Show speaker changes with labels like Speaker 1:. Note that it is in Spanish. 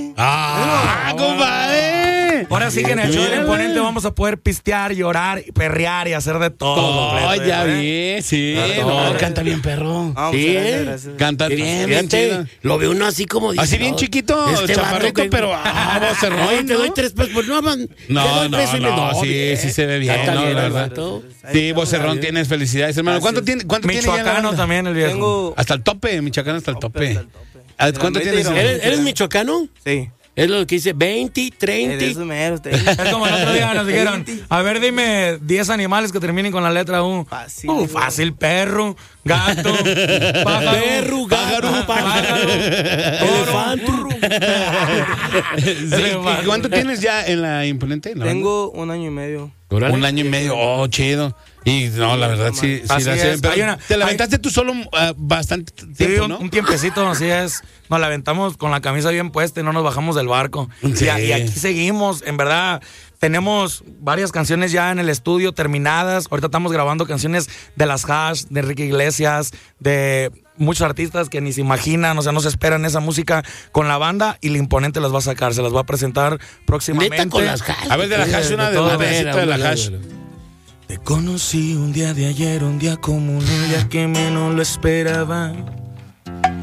Speaker 1: ¡Ah, compadre!
Speaker 2: Ahora sí que en el show del Imponente vamos a poder pistear, llorar, perrear y hacer de todo.
Speaker 1: Oh, ya vi, sí. No, canta bien, perro.
Speaker 3: Sí,
Speaker 4: gracias.
Speaker 1: Canta bien, bien chido.
Speaker 3: Lo ve uno así como dice.
Speaker 1: Así bien chiquito, chaparrito, pero vocerrón.
Speaker 3: Oye, te doy 3 pesos. Pues no, man.
Speaker 1: No, sí se ve bien,
Speaker 3: Canta
Speaker 1: ¿no?
Speaker 3: bien,
Speaker 1: La
Speaker 3: el
Speaker 1: verdad.
Speaker 3: vato.
Speaker 1: Sí, vocerrón, tienes felicidades, hermano. ¿Cuánto tiene ya en la
Speaker 2: Michoacano
Speaker 1: banda?
Speaker 2: también el viejo.
Speaker 4: Tengo...
Speaker 1: Hasta el tope, Michoacán hasta el tope. ¿Cuánto
Speaker 4: la
Speaker 1: tienes?
Speaker 4: mente
Speaker 3: ¿Eres michoacano?
Speaker 4: Sí.
Speaker 3: Es lo que dice 20, 30.
Speaker 4: De eso mero, usted.
Speaker 2: Es como el otro día nos dijeron, a ver, dime 10 animales que terminen con la letra U.
Speaker 4: Fácil.
Speaker 2: Fácil, perro, gato, pájaro,
Speaker 3: Perro, gato, pájaro, elefante.
Speaker 1: Sí, ¿y cuánto tienes ya en la Imponente?
Speaker 4: Tengo 1 año y medio.
Speaker 1: Un año y medio. Oh, chido. Y no, la verdad sí
Speaker 2: Así
Speaker 1: la
Speaker 2: es.
Speaker 1: sé. Pero
Speaker 2: Hay una-
Speaker 1: te la aventaste tú solo bastante tiempo, ¿no?
Speaker 2: Un tiempecito, así es. Nos la aventamos con la camisa bien puesta y no nos bajamos del barco.
Speaker 1: Sí.
Speaker 2: Y aquí seguimos, en verdad. Tenemos varias canciones ya en el estudio terminadas. Ahorita estamos grabando canciones de las Hash, de Enrique Iglesias, de muchos artistas que ni se imaginan, o sea, no se esperan esa música con la banda y el Imponente las va a sacar, se las va a presentar próximamente.
Speaker 3: Neta con las Hash.
Speaker 1: A ver, de la Hash, una de
Speaker 2: todo.
Speaker 1: una pedacito de la Hash.
Speaker 2: Te conocí un día de ayer, un día como un día que menos lo esperaba.